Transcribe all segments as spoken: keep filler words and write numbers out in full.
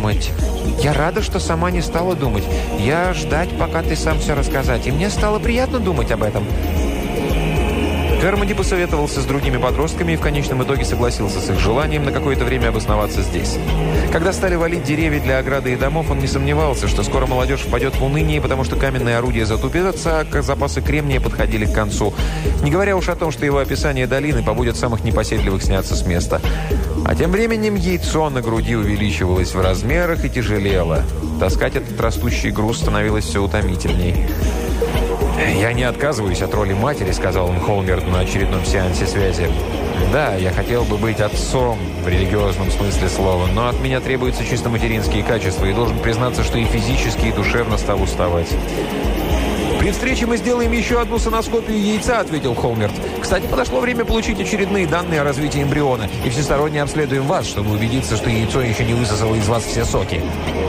думать. Я рада, что сама не стала думать. Я ждать, пока ты сам все рассказать. И мне стало приятно думать об этом. Кермоди посоветовался с другими подростками и в конечном итоге согласился с их желанием на какое-то время обосноваться здесь. Когда стали валить деревья для ограды и домов, он не сомневался, что скоро молодежь впадет в уныние, потому что каменные орудия затупятся, а запасы кремния подходили к концу. Не говоря уж о том, что его описание долины побудет самых непоседливых сняться с места. А тем временем яйцо на груди увеличивалось в размерах и тяжелело. Таскать этот растущий груз становилось все утомительней. «Я не отказываюсь от роли матери», — сказал он Холмерду на очередном сеансе связи. «Да, я хотел бы быть отцом в религиозном смысле слова, но от меня требуются чисто материнские качества, и должен признаться, что и физически, и душевно стал уставать». «При встрече мы сделаем еще одну соноскопию яйца», — ответил Холмерд. «Кстати, подошло время получить очередные данные о развитии эмбриона, и всесторонне обследуем вас, чтобы убедиться, что яйцо еще не высосало из вас все соки».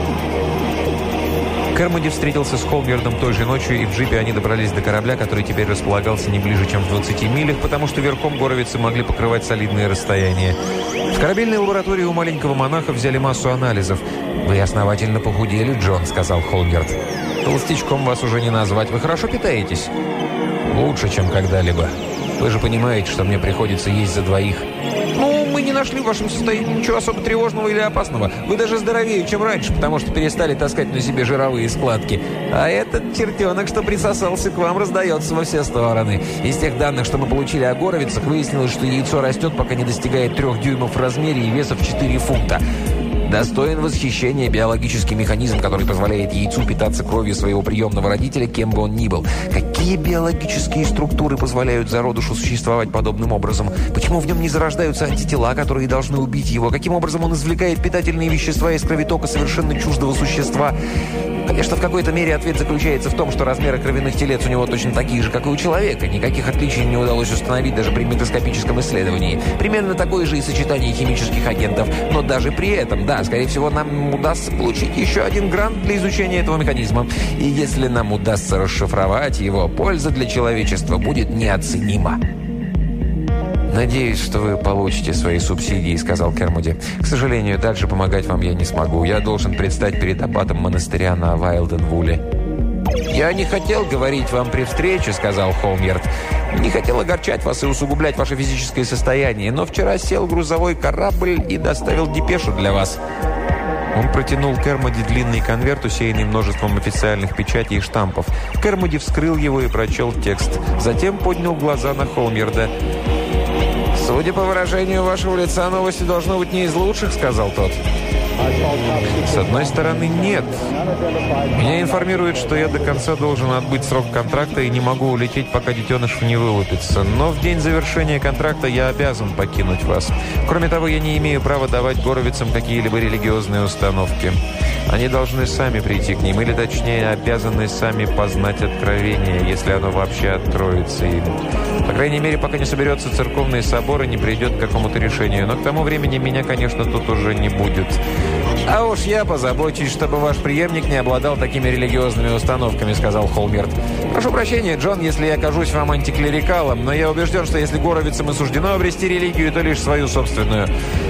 Кермоди встретился с Холмердом той же ночью, и в джипе они добрались до корабля, который теперь располагался не ближе, чем в двадцати милях, потому что верхом горовицы могли покрывать солидные расстояния. В корабельной лаборатории у маленького монаха взяли массу анализов. «Вы основательно похудели, Джон», — сказал Холмерд. «Толстячком вас уже не назвать. Вы хорошо питаетесь?» «Лучше, чем когда-либо. Вы же понимаете, что мне приходится есть за двоих». «Ну, мы не нашли в вашем состоянии ничего особо тревожного или опасного. Вы даже здоровее, чем раньше, потому что перестали таскать на себе жировые складки. А этот чертенок, что присосался к вам, раздается во все стороны. Из тех данных, что мы получили о горовицах, выяснилось, что яйцо растет, пока не достигает трех дюймов в размере и веса в четыре фунта. Достоин восхищения биологический механизм, который позволяет яйцу питаться кровью своего приемного родителя, кем бы он ни был. Какие биологические структуры позволяют зародышу существовать подобным образом? Почему в нем не зарождаются антитела, которые должны убить его? Каким образом он извлекает питательные вещества из кровотока совершенно чуждого существа? Конечно, в какой-то мере ответ заключается в том, что размеры кровяных телец у него точно такие же, как и у человека. Никаких отличий не удалось установить даже при микроскопическом исследовании. Примерно такое же и сочетание химических агентов. Но даже при этом, да, скорее всего, нам удастся получить еще один грант для изучения этого механизма. И если нам удастся расшифровать его, польза для человечества будет неоценима. «Надеюсь, что вы получите свои субсидии», — сказал Кермоди. «К сожалению, дальше помогать вам я не смогу. Я должен предстать перед аббатом монастыря на Вайлденвуле». «Я не хотел говорить вам при встрече», — сказал Холмерд. «Не хотел огорчать вас и усугублять ваше физическое состояние, но вчера сел грузовой корабль и доставил депешу для вас». Он протянул Кермоди длинный конверт, усеянный множеством официальных печатей и штампов. Кермоди вскрыл его и прочел текст. Затем поднял глаза на Холмерда. «Судя по выражению вашего лица, новости должно быть не из лучших», — сказал тот. «С одной стороны, нет. Меня информируют, что я до конца должен отбыть срок контракта и не могу улететь, пока детеныш не вылупится. Но в день завершения контракта я обязан покинуть вас. Кроме того, я не имею права давать горовицам какие-либо религиозные установки. Они должны сами прийти к ним, или, точнее, обязаны сами познать откровение, если оно вообще откроется им. По крайней мере, пока не соберется церковный собор и не придет к какому-то решению. Но к тому времени меня, конечно, тут уже не будет. «А уж я позабочусь, чтобы ваш преемник не обладал такими религиозными установками», — сказал Холмерд. «Прошу прощения, Джон, если я кажусь вам антиклерикалом, но я убежден, что если горовицам и суждено обрести религию, то лишь свою собственную».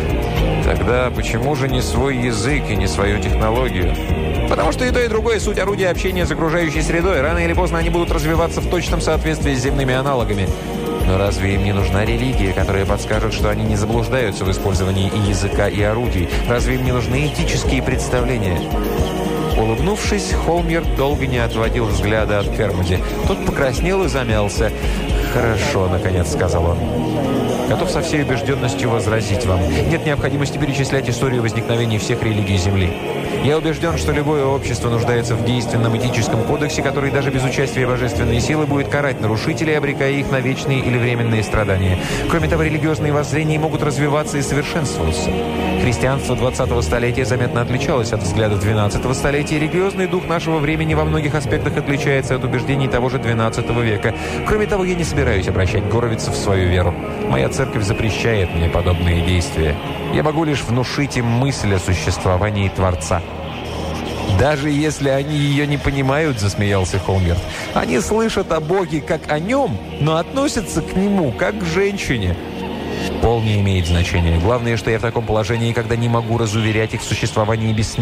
«Тогда почему же не свой язык и не свою технологию?» «Потому что и то, и другое суть орудия общения с окружающей средой. Рано или поздно они будут развиваться в точном соответствии с земными аналогами». «Но разве им не нужна религия, которая подскажет, что они не заблуждаются в использовании и языка, и орудий? Разве им не нужны этические представления?» Улыбнувшись, Холмерд долго не отводил взгляда от Кермоди. Тот покраснел и замялся. «Хорошо», — наконец сказал он. «Готов со всей убежденностью возразить вам. Нет необходимости перечислять историю возникновения всех религий Земли. Я убежден, что любое общество нуждается в действенном этическом кодексе, который даже без участия божественной силы будет карать нарушителей, обрекая их на вечные или временные страдания. Кроме того, религиозные воззрения могут развиваться и совершенствоваться. Христианство двадцатого столетия заметно отличалось от взглядов двенадцатого столетия. Религиозный дух нашего времени во многих аспектах отличается от убеждений того же двенадцатого века. Кроме того, я не собираюсь обращать горовицев в свою веру. Моя церковь запрещает мне подобные действия. Я могу лишь внушить им мысль о существовании Творца». «Даже если они ее не понимают», — засмеялся Холмерд. «Они слышат о Боге как о нем, но относятся к нему как к женщине». «Пол не имеет значения. Главное, что я в таком положении, когда не могу разуверять их в существовании бессмертия.